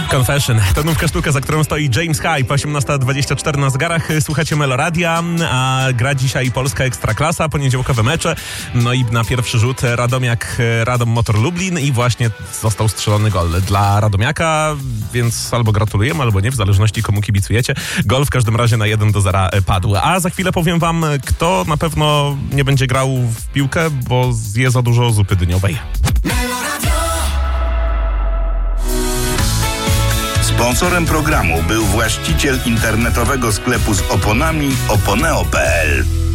Confession. To nówka sztuka, za którą stoi James Hype. 18:24 na zegarach. Słuchacie Meloradia, a gra dzisiaj polska Ekstraklasa, poniedziałkowe mecze. No i na pierwszy rzut Radom Motor Lublin i właśnie został strzelony gol dla Radomiaka, więc albo gratulujemy, albo nie, w zależności komu kibicujecie. Gol w każdym razie na 1-0 padł. A za chwilę powiem wam, kto na pewno nie będzie grał w piłkę, bo zje za dużo zupy dyniowej. Sponsorem programu był właściciel internetowego sklepu z oponami oponeo.pl.